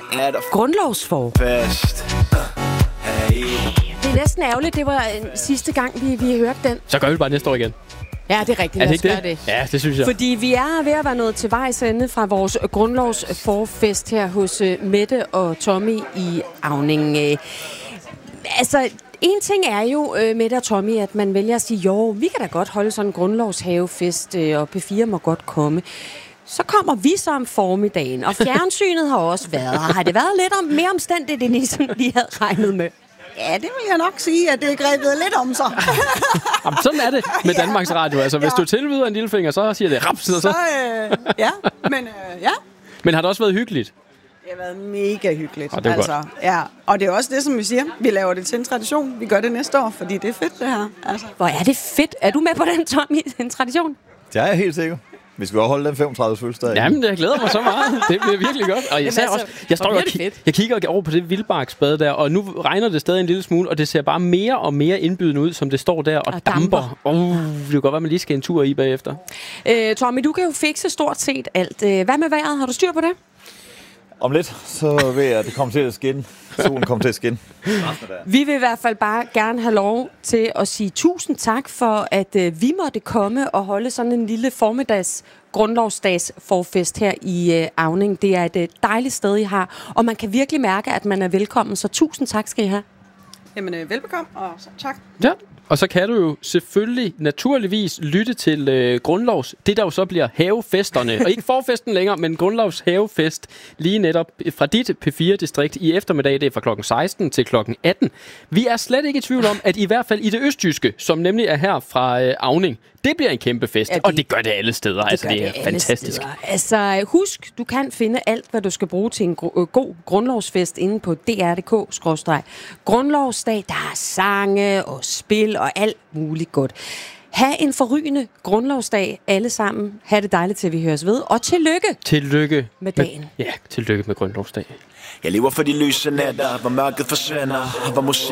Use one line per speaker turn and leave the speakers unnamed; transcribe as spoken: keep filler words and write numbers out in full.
er der
Grundlovsfor.
fest. Hey.
Det er næsten ærgerligt, det var øh, sidste gang, vi, vi hørte den.
Så gør vi bare næste år igen.
Ja, det er rigtigt.
Er det
Lad os
ikke
gøre
det?
det.
Ja, det synes jeg.
Fordi vi er ved at være nået til vejs ende fra vores grundlovsforfest her hos uh, Mette og Tommy i Auning. Uh, altså, en ting er jo, uh, Mette og Tommy, at man vælger at sige, jo, vi kan da godt holde sådan en grundlovshavefest, uh, og P fire må godt komme. Så kommer vi så om formiddagen, og fjernsynet har også været her. Har det været lidt om, mere omstændigt, end I sådan lige havde regnet med?
Ja, det vil jeg nok sige, at det er grebet lidt om sig.
Jamen, sådan er det med Danmarks Radio. Altså, hvis
Ja.
du tilbyder en lillefinger, så siger det raps. Så.
Så, øh, ja, men øh, ja.
Men har det også været hyggeligt?
Det har været mega hyggeligt.
Og det er
altså,
godt.
Ja. Og det er også det, som vi siger. Vi laver det til en tradition. Vi gør det næste år, fordi det er fedt, det her. Altså.
Hvor er det fedt. Er du med på den, Tommy, en tradition?
Det er jeg helt sikker. Vi skal jo holde den femogtredive fødselsdag.
Jamen, jeg glæder mig så meget. Det bliver virkelig godt. Og jeg,
altså,
også, jeg, står
hvor
og
bliver det
ki-
fedt.
jeg kigger over på det vildbarksbad der, og nu regner det stadig en lille smule, og det ser bare mere og mere indbydende ud, som det står der og,
Og
damper.
damper.
Uh, det kan godt være, man lige skal en tur i bagefter.
Øh, Tommy, du kan jo fikse stort set alt. Øh, Hvad med vejret? Har du styr på det?
Om lidt, så ved jeg, at det kommer til at skinne. Solen kommer til at skinne.
Vi vil i hvert fald bare gerne have lov til at sige tusind tak for, at øh, vi måtte komme og holde sådan en lille formiddags grundlovsdags forfest her i øh, Auning. Det er et øh, dejligt sted, I har, og man kan virkelig mærke, at man er velkommen. Så tusind tak skal I have.
Jamen, øh, velbekomme, og så tak.
Ja, og så kan du jo selvfølgelig naturligvis lytte til øh, grundlovs, det der jo så bliver havefesterne, og ikke forfesten længere, men grundlovs havefest, lige netop fra dit P fire-distrikt i eftermiddag, det er fra klokken seksten til klokken atten. Vi er slet ikke i tvivl om, at i hvert fald i det østjyske, som nemlig er her fra øh, Auning, det bliver en kæmpe fest,
Ja, det-
og det gør det alle steder, det altså
gør
det er
alle
fantastisk.
steder. Altså, husk, du kan finde alt, hvad du skal bruge til en gro- øh, god grundlovsfest inde på d r punktum d k skråstreg grundlovsdag. Der er sange og spil og alt muligt godt. Ha' en forrygende grundlovsdag alle sammen. Ha' det dejligt til, vi høres ved. Og tillykke
Tillykke
med dagen.
Ja, tillykke med grundlovsdag.
Jeg lever for de lyse nætter, hvor mørket forsvinder, hvor musik